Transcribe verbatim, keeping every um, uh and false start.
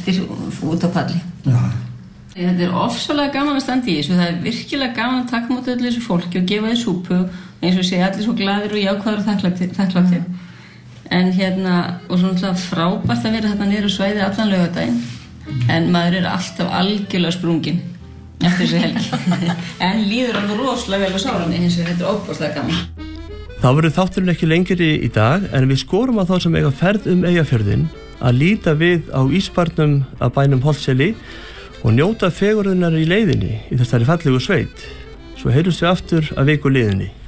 eftir út á palli. Já. Þetta er ofsalega gaman að standa í þessu, það er virkilega gaman að taka móti öllu þessu fólki og gefa þið súpu, eins og segja allir svo glaðir og jákvæðir og þakklátir, þakklátir. En hérna, og svo náttúrulega frábært að vera þarna niður á svæði allan laugardaginn, en maður er alltaf algjörlega sprunginn eftir þessu helgi. En líður alveg rosalega vel á sálinni, hins vegar þetta er ofsalega gaman. Þá verður þátturinn ekki lengri í dag, en við skorum á þá sem eiga ferð um Eyjafjörðinn að líta við á ísbarnum að bænum Holtseli og njóta fegurðarinnar í leiðinni í þessari fallegu sveit. Svo heyrumst við aftur að viku liðinni.